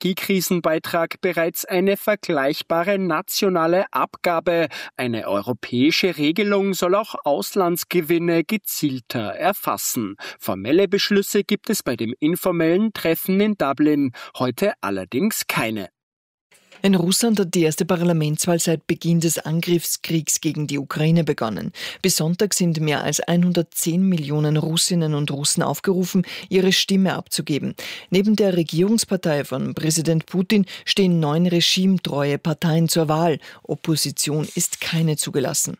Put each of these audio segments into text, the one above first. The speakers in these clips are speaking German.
Energiekrisenbeitrag bereits eine vergleichbare nationale Abgabe. Eine europäische Regelung soll auch Auslandsgewinne gezielter erfassen. Formelle Beschlüsse gibt es bei dem informellen Treffen in Dublin. Heute allerdings keine. In Russland hat die erste Parlamentswahl seit Beginn des Angriffskriegs gegen die Ukraine begonnen. Bis Sonntag sind mehr als 110 Millionen Russinnen und Russen aufgerufen, ihre Stimme abzugeben. Neben der Regierungspartei von Präsident Putin stehen 9 regimetreue Parteien zur Wahl. Opposition ist keine zugelassen.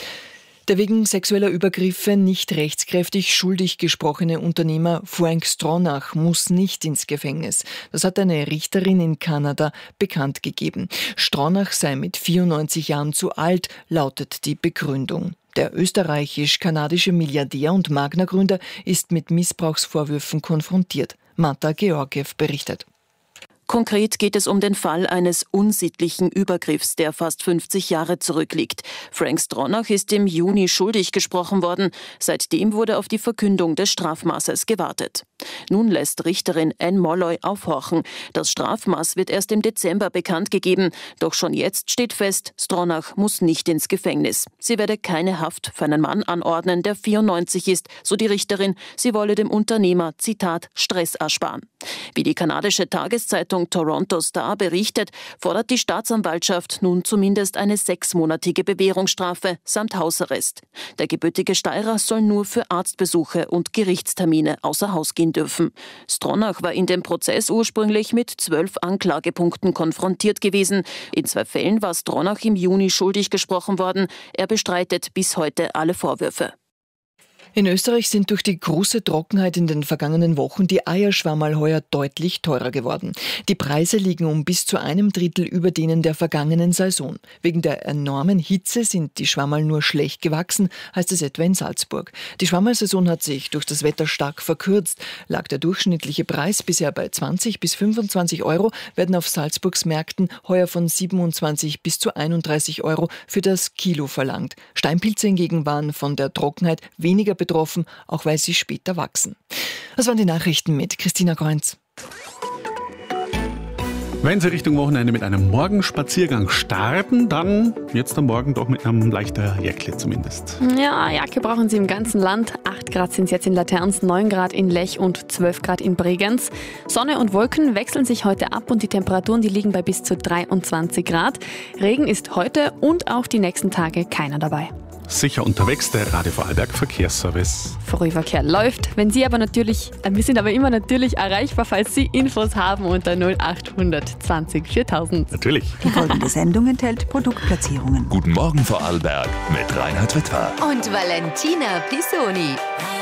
Der wegen sexueller Übergriffe nicht rechtskräftig schuldig gesprochene Unternehmer Frank Stronach muss nicht ins Gefängnis. Das hat eine Richterin in Kanada bekannt gegeben. Stronach sei mit 94 Jahren zu alt, lautet die Begründung. Der österreichisch-kanadische Milliardär und Magna-Gründer ist mit Missbrauchsvorwürfen konfrontiert. Marta Georgiew berichtet. Konkret geht es um den Fall eines unsittlichen Übergriffs, der fast 50 Jahre zurückliegt. Frank Stronach ist im Juni schuldig gesprochen worden. Seitdem wurde auf die Verkündung des Strafmaßes gewartet. Nun lässt Richterin Anne Molloy aufhorchen. Das Strafmaß wird erst im Dezember bekannt gegeben. Doch schon jetzt steht fest, Stronach muss nicht ins Gefängnis. Sie werde keine Haft für einen Mann anordnen, der 94 ist, so die Richterin. Sie wolle dem Unternehmer, Zitat, Stress ersparen. Wie die kanadische Tageszeitung Toronto Star berichtet, fordert die Staatsanwaltschaft nun zumindest eine 6-monatige Bewährungsstrafe samt Hausarrest. Der gebürtige Steirer soll nur für Arztbesuche und Gerichtstermine außer Haus gehen dürfen. Stronach war in dem Prozess ursprünglich mit 12 Anklagepunkten konfrontiert gewesen. In 2 Fällen war Stronach im Juni schuldig gesprochen worden. Er bestreitet bis heute alle Vorwürfe. In Österreich sind durch die große Trockenheit in den vergangenen Wochen die Eierschwammerl heuer deutlich teurer geworden. Die Preise liegen um bis zu 1/3 über denen der vergangenen Saison. Wegen der enormen Hitze sind die Schwammerl nur schlecht gewachsen, heißt es etwa in Salzburg. Die Schwammerlsaison hat sich durch das Wetter stark verkürzt. Lag der durchschnittliche Preis bisher bei 20 bis 25 Euro, werden auf Salzburgs Märkten heuer von 27 bis zu 31 Euro für das Kilo verlangt. Steinpilze hingegen waren von der Trockenheit weniger betroffen, auch weil sie später wachsen. Das waren die Nachrichten mit Christina Kreunz. Wenn Sie Richtung Wochenende mit einem Morgenspaziergang starten, dann jetzt am Morgen doch mit einem leichter Jäckle zumindest. Ja, Jacke brauchen Sie im ganzen Land. 8 Grad sind es jetzt in Laterns, 9 Grad in Lech und 12 Grad in Bregenz. Sonne und Wolken wechseln sich heute ab und die Temperaturen, die liegen bei bis zu 23 Grad. Regen ist heute und auch die nächsten Tage keiner dabei. Sicher unterwegs, der Radio Vorarlberg Verkehrsservice. Frühverkehr läuft. Wir sind aber immer natürlich erreichbar, falls Sie Infos haben unter 0800 20 4000. Natürlich. Die folgende Sendung enthält Produktplatzierungen. Guten Morgen Vorarlberg mit Reinhard Wittwer. Und Valentina Pisoni.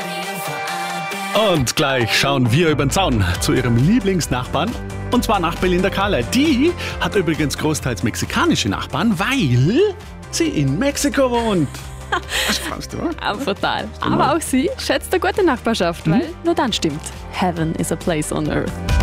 Und gleich schauen wir über den Zaun zu Ihrem Lieblingsnachbarn. Und zwar nach Belinda Carlisle. Die hat übrigens großteils mexikanische Nachbarn, weil sie in Mexiko wohnt. Das kannst du, oder? Total. Aber auch sie schätzt eine gute Nachbarschaft, weil nur dann stimmt. Heaven is a place on earth.